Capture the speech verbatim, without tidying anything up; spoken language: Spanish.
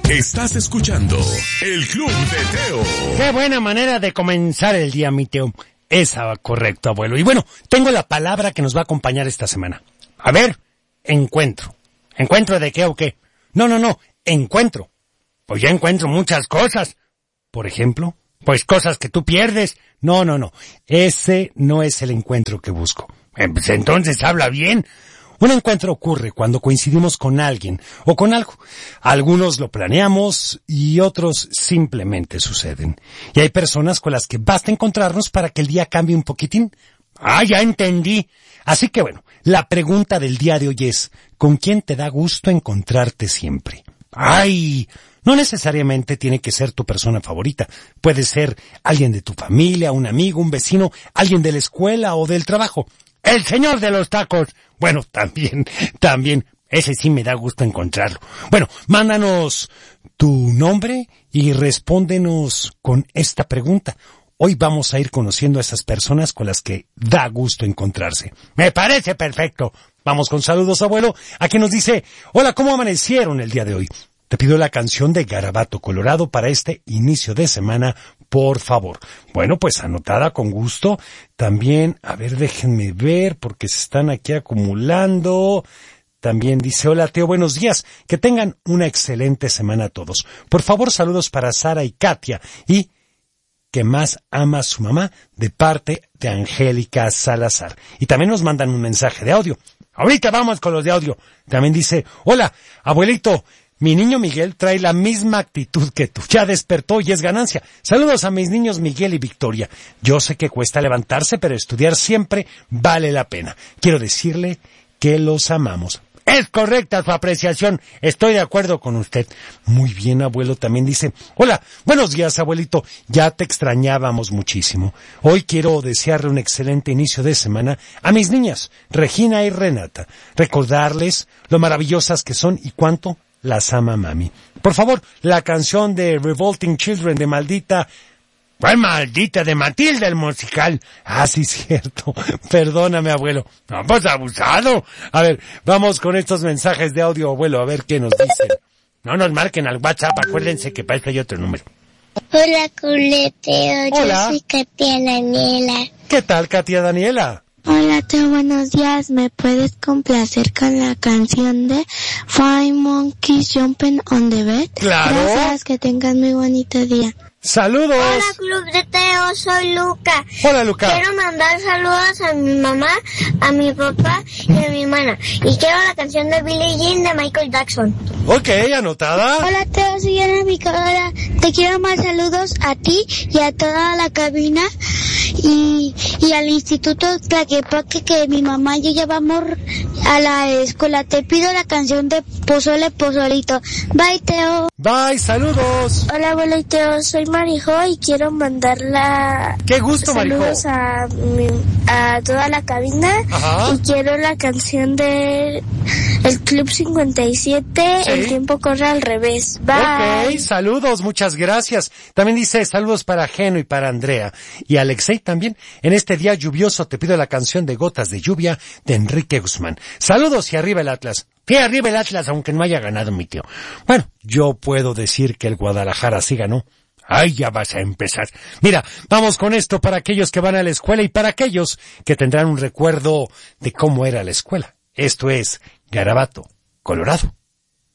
Estás escuchando el Club de Teo. Qué buena manera de comenzar el día, mi Teo. Esa, correcto, abuelo. Y bueno, tengo la palabra que nos va a acompañar esta semana. A ver, encuentro. ¿Encuentro de qué o qué? No, no, no, encuentro. Pues ya encuentro muchas cosas. Por ejemplo, pues cosas que tú pierdes. No, no, no. Ese no es el encuentro que busco. Eh, pues entonces habla bien. Un encuentro ocurre cuando coincidimos con alguien o con algo. Algunos lo planeamos y otros simplemente suceden. Y hay personas con las que basta encontrarnos para que el día cambie un poquitín. Ah, ya entendí. Así que bueno, la pregunta del día de hoy es, ¿con quién te da gusto encontrarte siempre? ¡Ay! No necesariamente tiene que ser tu persona favorita. Puede ser alguien de tu familia, un amigo, un vecino, alguien de la escuela o del trabajo. ¡El señor de los tacos! Bueno, también, también, ese sí me da gusto encontrarlo. Bueno, mándanos tu nombre y respóndenos con esta pregunta. Hoy vamos a ir conociendo a esas personas con las que da gusto encontrarse. ¡Me parece perfecto! Vamos con saludos, abuelo, a quien nos dice, hola, ¿cómo amanecieron el día de hoy? Te pido la canción de Garabato Colorado para este inicio de semana, por favor. Bueno, pues anotada con gusto. También, a ver, déjenme ver, porque se están aquí acumulando. También dice, hola Teo, buenos días. Que tengan una excelente semana a todos. Por favor, saludos para Sara y Katia. Y que más ama a su mamá, de parte de Angélica Salazar. Y también nos mandan un mensaje de audio. Ahorita vamos con los de audio. También dice, hola, abuelito. Mi niño Miguel trae la misma actitud que tú. Ya despertó y es ganancia. Saludos a mis niños Miguel y Victoria. Yo sé que cuesta levantarse, pero estudiar siempre vale la pena. Quiero decirle que los amamos. Es correcta su apreciación. Estoy de acuerdo con usted. Muy bien, abuelo. También dice, hola, buenos días, abuelito. Ya te extrañábamos muchísimo. Hoy quiero desearle un excelente inicio de semana a mis niñas, Regina y Renata. Recordarles lo maravillosas que son y cuánto las ama mami. Por favor, la canción de Revolting Children de Maldita... ¡Pues Maldita! De Matilda, el musical. Ah, sí, cierto. Perdóname, abuelo. No, pues abusado. A ver, vamos con estos mensajes de audio, abuelo, a ver qué nos dicen. No nos marquen al WhatsApp, acuérdense que para esto hay otro número. Hola, Culeteo. Hola. Yo soy Katia Daniela. ¿Qué tal, Katia Daniela? Hola, Teo, buenos días. ¿Me puedes complacer con la canción de Five Monkeys Jumping on the Bed? Claro. Gracias, que tengas muy bonito día. ¡Saludos! Hola, Club de Teo, soy Luca. Hola, Luca. Quiero mandar saludos a mi mamá, a mi papá y a mi hermana. Y quiero la canción de Billie Jean de Michael Jackson. Ok, anotada. Hola, Teo, soy Ana Picadora. Te quiero más saludos a ti y a toda la cabina y, y al Instituto Tlaquepaque, que mi mamá y yo ya vamos a la escuela. Te pido la canción de Pozole Pozolito. Bye, Teo. Bye, saludos. Hola, abuelo y Teo, soy Marijo y quiero mandarla qué gusto, saludos a, mi, a toda la cabina. Ajá. Y quiero la canción de el Club cincuenta y siete, ¿sí? El tiempo corre al revés. Bye. Ok, saludos, muchas gracias. También dice saludos para Geno y para Andrea y Alexei también. En este día lluvioso te pido la canción de Gotas de Lluvia de Enrique Guzmán. Saludos y arriba el Atlas. Sí, arriba el Atlas, aunque no haya ganado mi tío. Bueno, yo puedo decir que el Guadalajara sí ganó. ¡Ay, ya vas a empezar! Mira, vamos con esto para aquellos que van a la escuela y para aquellos que tendrán un recuerdo de cómo era la escuela. Esto es Garabato Colorado.